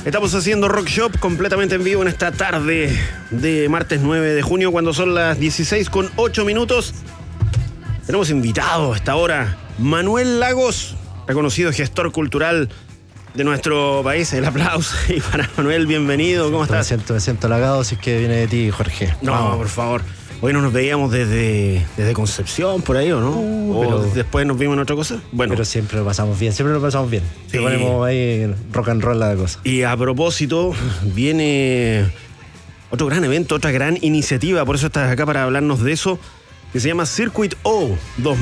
Estamos haciendo Rock Shop completamente en vivo en esta tarde de martes 9 de junio, cuando son las 16:08. Tenemos invitado a esta hora Manuel Lagos, reconocido gestor cultural de nuestro país. El aplauso y para Manuel, bienvenido. ¿Cómo estás? Me siento halagado si es que viene de ti, Jorge. No, vamos. Por favor. Hoy no nos veíamos desde Concepción, por ahí, ¿o no? ¿O después nos vimos en otra cosa? Bueno. Pero siempre lo pasamos bien. Sí. Ponemos ahí rock and roll la cosa. Y a propósito, viene otro gran evento, otra gran iniciativa, por eso estás acá para hablarnos de eso, que se llama Circuit O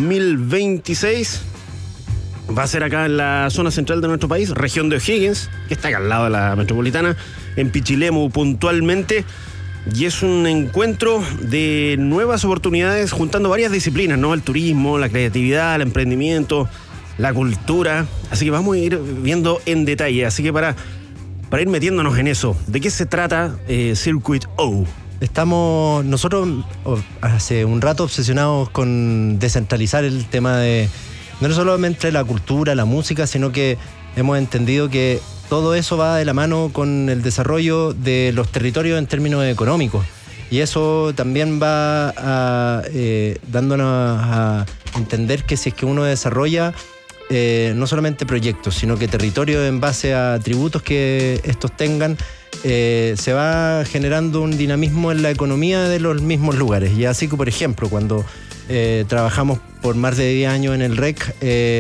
2026. Va a ser acá en la zona central de nuestro país, región de O'Higgins, que está acá al lado de la metropolitana, en Pichilemu puntualmente. Y es un encuentro de nuevas oportunidades juntando varias disciplinas, ¿no? El turismo, la creatividad, el emprendimiento, la cultura. Así que vamos a ir viendo en detalle. Así que para ir metiéndonos en eso, ¿de qué se trata Circuit O? Estamos nosotros hace un rato obsesionados con descentralizar el tema de no solamente la cultura, la música, sino que hemos entendido que todo eso va de la mano con el desarrollo de los territorios en términos económicos. Y eso también va dándonos a entender que si es que uno desarrolla no solamente proyectos, sino que territorios en base a atributos que estos tengan, se va generando un dinamismo en la economía de los mismos lugares. Y así que, por ejemplo, cuando trabajamos por más de 10 años en el REC,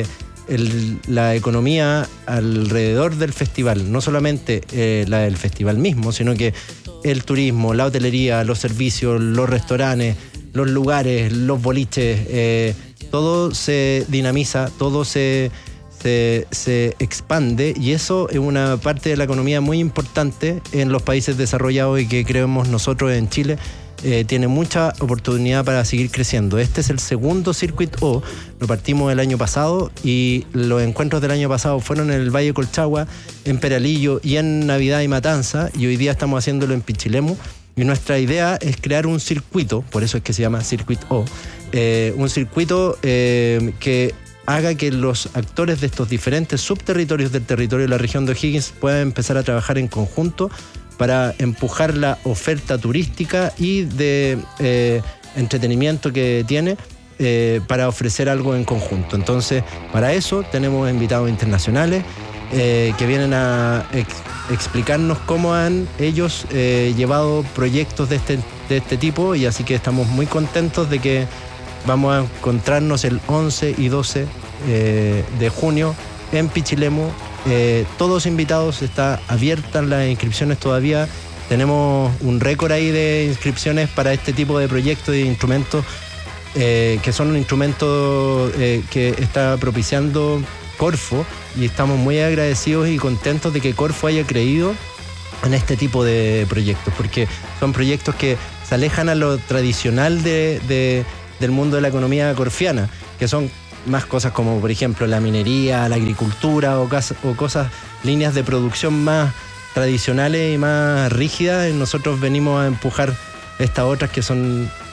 la economía alrededor del festival, no solamente la del festival mismo, sino que el turismo, la hotelería, los servicios, los restaurantes, los lugares, los boliches, todo se dinamiza, todo se expande, y eso es una parte de la economía muy importante en los países desarrollados y que creemos nosotros en Chile tiene mucha oportunidad para seguir creciendo. Este es el segundo Circuit O, lo partimos el año pasado y los encuentros del año pasado fueron en el Valle Colchagua, en Peralillo y en Navidad y Matanza, y hoy día estamos haciéndolo en Pichilemu. Y nuestra idea es crear un circuito, por eso es que se llama Circuit O, un circuito que haga que los actores de estos diferentes subterritorios del territorio de la región de O'Higgins puedan empezar a trabajar en conjunto para empujar la oferta turística y de entretenimiento que tiene para ofrecer algo en conjunto. Entonces, para eso tenemos invitados internacionales que vienen a explicarnos cómo han ellos llevado proyectos de este tipo, y así que estamos muy contentos de que vamos a encontrarnos el 11 y 12 de junio en Pichilemu. Todos invitados, está abiertas las inscripciones todavía. Tenemos un récord ahí de inscripciones para este tipo de proyectos y de instrumentos que son un instrumento que está propiciando Corfo, y estamos muy agradecidos y contentos de que Corfo haya creído en este tipo de proyectos, porque son proyectos que se alejan a lo tradicional del mundo de la economía corfiana, que son más cosas como, por ejemplo, la minería, la agricultura o cosas, líneas de producción más tradicionales y más rígidas. Nosotros venimos a empujar estas otras que son